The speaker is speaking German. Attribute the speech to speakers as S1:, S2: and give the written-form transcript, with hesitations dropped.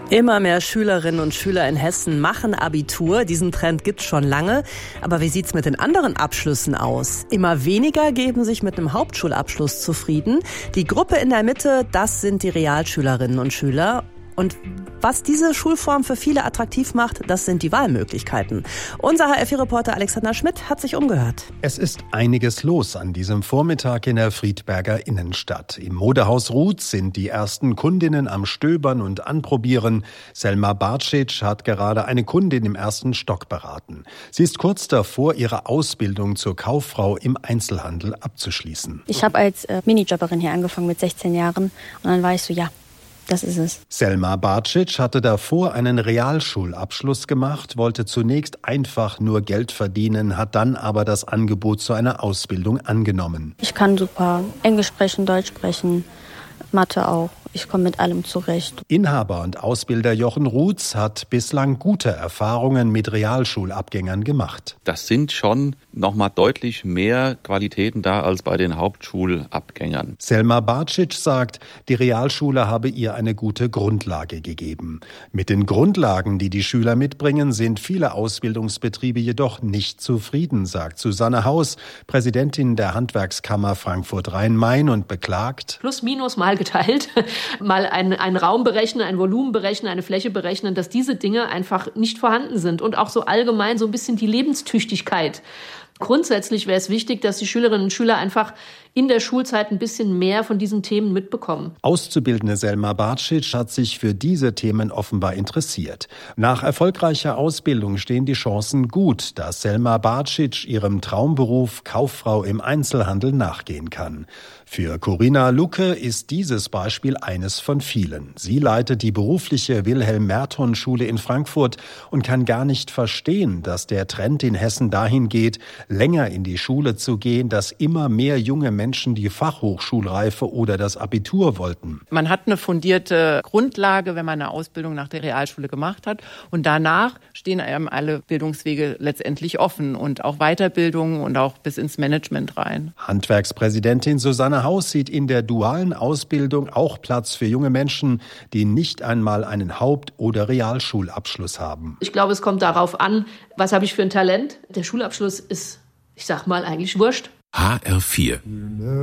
S1: Immer mehr Schülerinnen und Schüler in Hessen machen Abitur. Diesen Trend gibt's schon lange. Aber wie sieht's mit den anderen Abschlüssen aus? Immer weniger geben sich mit einem Hauptschulabschluss zufrieden. Die Gruppe in der Mitte, das sind die Realschülerinnen und Schüler. Und was diese Schulform für viele attraktiv macht, das sind die Wahlmöglichkeiten. Unser HF4-Reporter Alexander Schmidt hat sich umgehört.
S2: Es ist einiges los an diesem Vormittag in der Friedberger Innenstadt. Im Modehaus Ruths sind die ersten Kundinnen am Stöbern und Anprobieren. Selma Barcic hat gerade eine Kundin im ersten Stock beraten. Sie ist kurz davor, ihre Ausbildung zur Kauffrau im Einzelhandel abzuschließen.
S3: Ich habe als Minijobberin hier angefangen mit 16 Jahren und dann war ich so, ja, das ist es.
S2: Selma Barcic hatte davor einen Realschulabschluss gemacht, wollte zunächst einfach nur Geld verdienen, hat dann aber das Angebot zu einer Ausbildung angenommen.
S3: Ich kann super Englisch sprechen, Deutsch sprechen, Mathe auch. Ich komme mit allem zurecht.
S2: Inhaber und Ausbilder Jochen Ruths hat bislang gute Erfahrungen mit Realschulabgängern gemacht.
S4: Das sind schon nochmal deutlich mehr Qualitäten da als bei den Hauptschulabgängern.
S2: Selma Barcic sagt, die Realschule habe ihr eine gute Grundlage gegeben. Mit den Grundlagen, die die Schüler mitbringen, sind viele Ausbildungsbetriebe jedoch nicht zufrieden, sagt Susanne Haus, Präsidentin der Handwerkskammer Frankfurt-Rhein-Main und beklagt:
S5: Plus, minus, mal geteilt. Mal einen Raum berechnen, ein Volumen berechnen, eine Fläche berechnen, dass diese Dinge einfach nicht vorhanden sind. Und auch so allgemein so ein bisschen die Lebenstüchtigkeit. Grundsätzlich wäre es wichtig, dass die Schülerinnen und Schüler einfach in der Schulzeit ein bisschen mehr von diesen Themen mitbekommen.
S2: Auszubildende Selma Barcic hat sich für diese Themen offenbar interessiert. Nach erfolgreicher Ausbildung stehen die Chancen gut, dass Selma Barcic ihrem Traumberuf Kauffrau im Einzelhandel nachgehen kann. Für Corinna Lucke ist dieses Beispiel eines von vielen. Sie leitet die berufliche Wilhelm-Merton-Schule in Frankfurt und kann gar nicht verstehen, dass der Trend in Hessen dahin geht, länger in die Schule zu gehen, dass immer mehr junge Menschen die Fachhochschulreife oder das Abitur wollten.
S6: Man hat eine fundierte Grundlage, wenn man eine Ausbildung nach der Realschule gemacht hat. Und danach stehen einem alle Bildungswege letztendlich offen und auch Weiterbildung und auch bis ins Management rein.
S2: Handwerkspräsidentin Susanne Haus sieht in der dualen Ausbildung auch Platz für junge Menschen, die nicht einmal einen Haupt- oder Realschulabschluss haben.
S5: Ich glaube, es kommt darauf an, was habe ich für ein Talent. Der Schulabschluss ist, ich sag mal, eigentlich wurscht.
S7: HR4